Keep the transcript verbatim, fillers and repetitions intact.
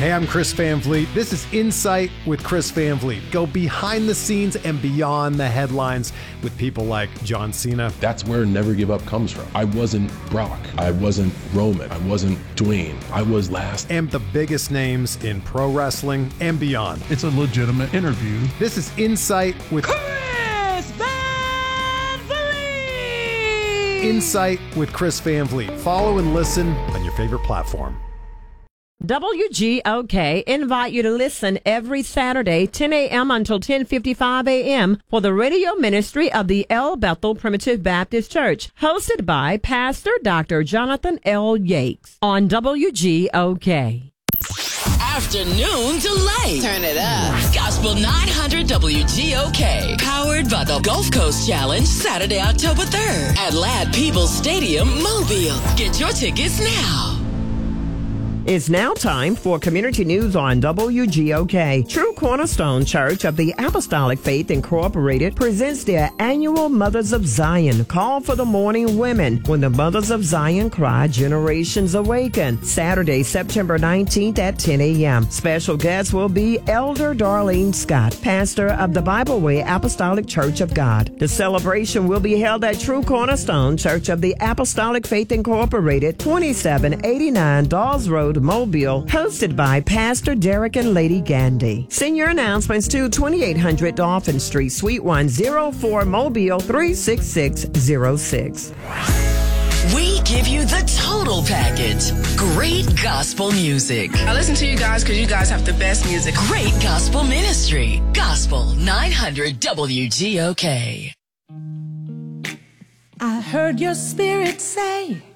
Hey, I'm Chris Van Vliet. This is Insight with Chris Van Vliet. Go behind the scenes and beyond the headlines with people like John Cena. That's where Never Give Up comes from. I wasn't Brock. I wasn't Roman. I wasn't Dwayne. I was last. And the biggest names in pro wrestling and beyond. It's a legitimate interview. This is Insight with Chris Van Vliet. Insight with Chris Van Vliet. Follow and listen on your favorite platform. W G O K invite you to listen every Saturday, ten a.m. until ten fifty-five a.m. for the radio ministry of the El Bethel Primitive Baptist Church, hosted by Pastor Doctor Jonathan L. Yates on W G O K. Afternoon Delight. Turn it up. Gospel nine hundred W G O K. Powered by the Gulf Coast Challenge, Saturday, October third at Ladd Peebles Stadium, Mobile. Get your tickets now. It's now time for community news on W G O K. True Cornerstone Church of the Apostolic Faith Incorporated presents their annual Mothers of Zion Call for the Morning Women. When the Mothers of Zion cry, generations awaken. Saturday, September nineteenth at ten a.m. Special guests will be Elder Darlene Scott, pastor of the Bible Way Apostolic Church of God. The celebration will be held at True Cornerstone Church of the Apostolic Faith Incorporated, twenty-seven eighty-nine Dawes Road, Mobile, hosted by Pastor Derek and Lady Gandy. Send your announcements to twenty-eight hundred Dolphin Street, Suite one oh four, Mobile, three six six zero six. We give you the total package. Great gospel music. I listen to you guys because you guys have the best music. Great gospel ministry. Gospel nine hundred W G O K. I heard your spirit say